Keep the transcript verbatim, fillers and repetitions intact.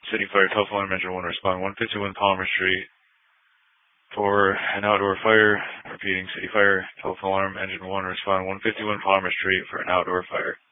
City Fire, telephone alarm, engine one, respond one fifty-one Palmer Street for an outdoor fire. Repeating, City Fire, telephone alarm, engine one, respond one fifty-one Palmer Street for an outdoor fire.